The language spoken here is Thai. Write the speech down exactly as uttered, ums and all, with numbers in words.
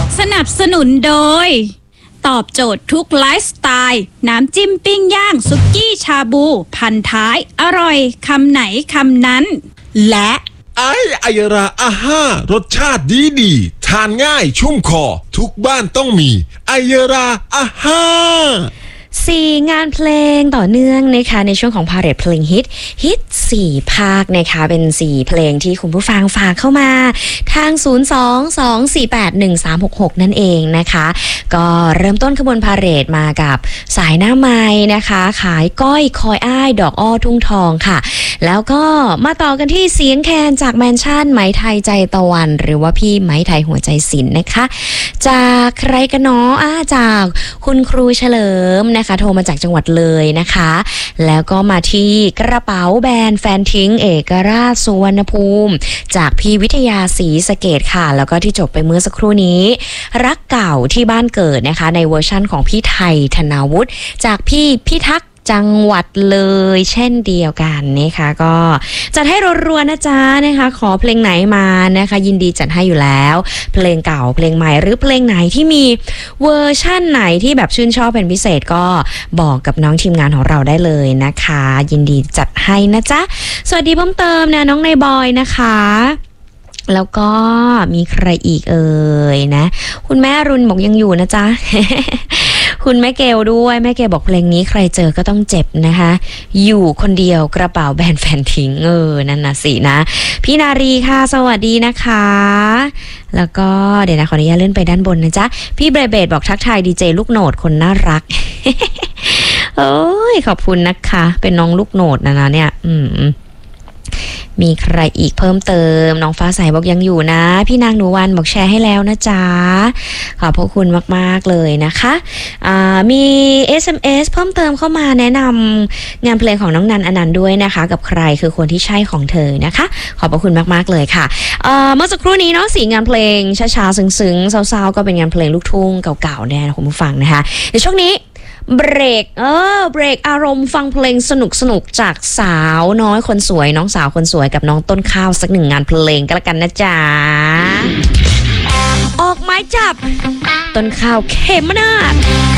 สนับสนุนโดยตอบโจทย์ทุกไลฟ์สไตล์น้ำจิ้มปิ้งย่างสุกี้ชาบูพันท้ายอร่อยคำไหนคำนั้นและไอไอยราอาห้ารสชาติดีดีทานง่ายชุ่มคอทุกบ้านต้องมีไอยราอาห้าสี่งานเพลงต่อเนื่องนะคะในช่วงของพาเหรดเพลงฮิตฮิตสี่ภาคนะคะเป็นสี่เพลงที่คุณผู้ฟังฝากเข้ามาทางศูนย์ สอง สอง สี่ แปด หนึ่ง สาม หก หกนั่นเองนะคะก็เริ่มต้นขบวนพาเหรดมากับสายหน้าไม้นะคะขายก้อยคอยอ้ายดอกอ้อทุ่งทองค่ะแล้วก็มาต่อกันที่เสียงแคนจากแมนชั่นไหมไทยใจตะวันหรือว่าพี่ไหมไทยหัวใจศิลป์นะคะจากใครกันเนาะอ่าจากคุณครูเฉลิมนะคะโทรมาจากจังหวัดเลยนะคะแล้วก็มาที่กระเป๋าแบรนด์แฟนทิ้งเอกราชสุวรรณภูมิจากพี่วิทยาศรีสะเกษค่ะแล้วก็ที่จบไปเมื่อสักครู่นี้รักเก่าที่บ้านเกิดนะคะในเวอร์ชั่นของพี่ไทยธนาวุฒิจากพี่พิทักษ์จังหวัดเลยเช่นเดียวกันนะคะก็จัดให้รัวๆนะจ๊ะนะคะขอเพลงไหนมานะคะยินดีจัดให้อยู่แล้วเพลงเก่าเพลงใหม่หรือเพลงไหนที่มีเวอร์ชั่นไหนที่แบบชื่นชอบเป็นพิเศษก็บอกกับน้องทีมงานของเราได้เลยนะคะยินดีจัดให้นะจ๊ะสวัสดีเพิ่มเติมนะน้องนายบอยนะคะแล้วก็มีใครอีกเอ่ยนะคุณแม่รุนบอกยังอยู่นะจ๊ะ คุณแม่เกลด้วยแม่เกลบอกเพลงนี้ใครเจอก็ต้องเจ็บนะคะอยู่คนเดียวกระเป๋าแบนแฟนทิ้งเออนั่นน่ะสินะพี่นารีค่ะสวัสดีนะคะแล้วก็เดี๋ยวนะขออนุญาตเลื่อนไปด้านบนนะจ๊ะพี่เบรเบดบอกทักทายดีเจลูกโหนดคนน่ารัก เอ้ยขอบคุณนะคะเป็นน้องลูกโหนดนะนะเนี่ยอืมมีใครอีกเพิ่มเติมน้องฟ้าใสบอกยังอยู่นะพี่นางหนูวันบอกแชร์ให้แล้วนะจ๊ะขอบพระคุณมากๆเลยนะคะมี เอส เอ็ม เอส เพิ่มเติมเข้ามาแนะนำงานเพลงของน้องนันอนันต์ด้วยนะคะกับใครคือคนที่ใช่ของเธอนะคะขอบพระคุณมากๆเลยค่ะเอ่อเมื่อสักครู่นี้เนาะสี่งานเพลงช้าๆซึ้งๆเศร้าๆก็เป็นงานเพลงลูกทุ่งเก่าๆเนี่ยคุณผู้ฟังนะคะในช่วงนี้เบรกเออเบรกอารมณ์ฟังเพลงสนุกสนุกจากสาวน้อยคนสวยน้องสาวคนสวยกับน้องต้นข้าวสักหนึ่งงานเพลงก็แล้วกันนะจ๊ะออกไม้จับต้นข้าวเขมนาฏ